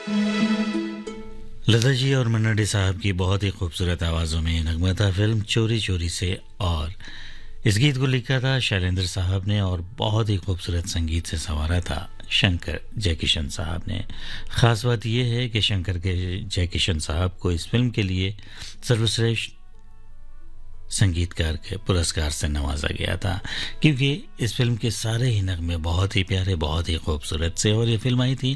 लता जी और मन्ना डे साहब की बहुत ही खूबसूरत आवाज़ों में नगमा था फिल्म चोरी चोरी से। और इस गीत को लिखा था शैलेंद्र साहब ने और बहुत ही खूबसूरत संगीत से संवारा था शंकर जयकिशन साहब ने। ख़ास बात यह है कि शंकर के जयकिशन साहब को इस फिल्म के लिए सर्वश्रेष्ठ संगीतकार के पुरस्कार से नवाजा गया था, क्योंकि इस फिल्म के सारे ही नगमे बहुत ही प्यारे, बहुत ही खूबसूरत से। और ये फिल्म आई थी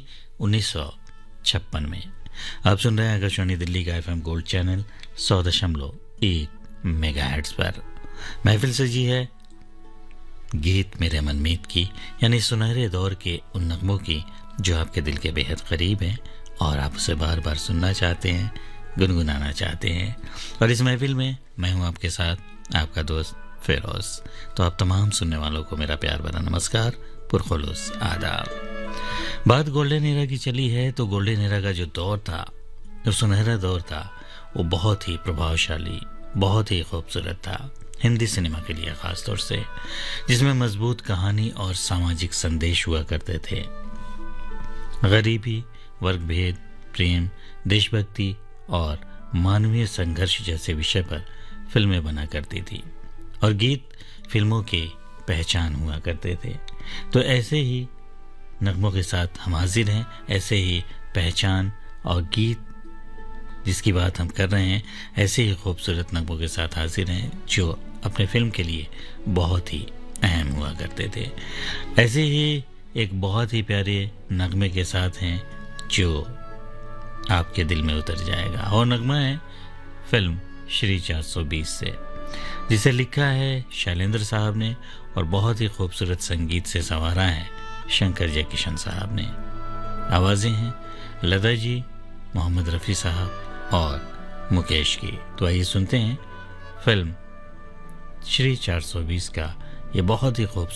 1956 में। आप सुन रहे हैं आकाशवाणी दिल्ली का FM गोल्ड चैनल 100.1 मेगाहर्ट्ज पर। महफिल सजी है गीत मेरे मनमीत की, यानी सुनहरे दौर के उन नगमों की जो आपके दिल के बेहद करीब हैं और आप उसे बार बार सुनना चाहते हैं, गुनगुनाना चाहते हैं। और इस महफिल में मैं हूं आपके साथ, आपका दोस्त फिरोज। तो आप तमाम सुनने वालों को मेरा प्यार भरा नमस्कार, पुरखुलूस आदाब। बात गोल्डन एरा की चली है तो गोल्डन एरा का जो दौर था, जो सुनहरा दौर था, वो बहुत ही प्रभावशाली, बहुत ही खूबसूरत था हिंदी सिनेमा के लिए खास तौर से, जिसमें मजबूत कहानी और सामाजिक संदेश हुआ करते थे। गरीबी, वर्गभेद, प्रेम, देशभक्ति और मानवीय संघर्ष जैसे विषय पर फिल्में बना करती थी और गीत फिल्मों की पहचान हुआ करते थे। तो ऐसे ही नगमों के साथ हम हाजिर हैं, ऐसे ही पहचान और गीत जिसकी बात हम कर रहे हैं, ऐसे ही खूबसूरत नगमों के साथ हाजिर हैं जो अपने फिल्म के लिए बहुत ही अहम हुआ करते थे। ऐसे ही एक बहुत ही प्यारे नगमे के साथ हैं जो आपके दिल में उतर जाएगा, और नगमा है फिल्म श्री 420 से, जिसे लिखा है शैलेंद्र साहब ने और बहुत ही खूबसूरत संगीत से संवारा है शंकर जयकिशन साहब ने। आवाज़ें हैं लता जी, मोहम्मद रफ़ी साहब और मुकेश की। तो आइए सुनते हैं फिल्म श्री 420 का ये बहुत ही खूबसूरत